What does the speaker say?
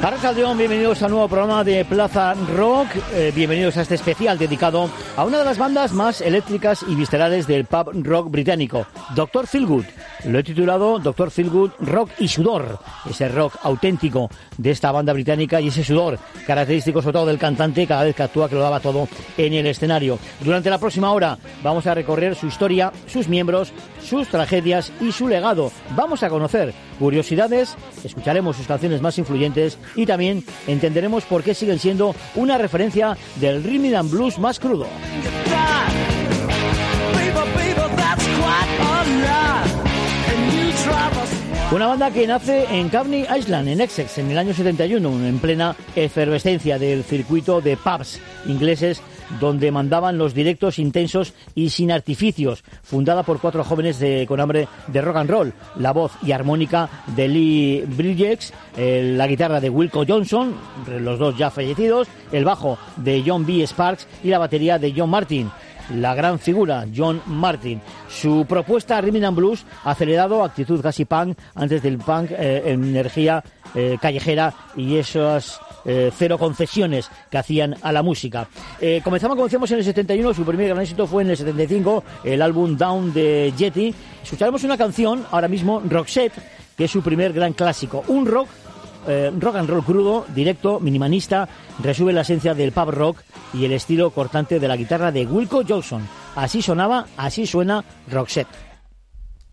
Arrachaldeón, bienvenidos a un nuevo programa de Plaza Rock, bienvenidos a este especial dedicado a una de las bandas más eléctricas y viscerales del pub rock británico, Dr. Feelgood. Lo he titulado Dr. Feelgood Rock y Sudor, ese rock auténtico de esta banda británica y ese sudor característico sobre todo del cantante cada vez que actúa, que lo daba todo en el escenario. Durante la próxima hora vamos a recorrer su historia, sus miembros, sus tragedias y su legado. Vamos a conocer curiosidades, escucharemos sus canciones más influyentes y también entenderemos por qué siguen siendo una referencia del rhythm and blues más crudo. Una banda que nace en Caveney Island, en Essex, en el año 71, en plena efervescencia del circuito de pubs ingleses, donde mandaban los directos intensos y sin artificios, fundada por 4 jóvenes con hambre de rock and roll, la voz y armónica de Lee Bridges, la guitarra de Wilco Johnson, los dos ya fallecidos, el bajo de John B. Sparks y la batería de John Martin. La gran figura, John Martin. Su propuesta Rhythm and Blues acelerado, actitud casi punk, antes del punk, energía callejera y esas cero concesiones que hacían a la música. Comenzamos, como decíamos, en el 71, su primer gran éxito fue en el 75, el álbum Down de Yeti. Escucharemos una canción, ahora mismo, Roxette, que es su primer gran clásico. Un rock and roll crudo, directo, minimalista, resume la esencia del pub rock y el estilo cortante de la guitarra de Wilco Johnson. Así sonaba, así suena Roxette.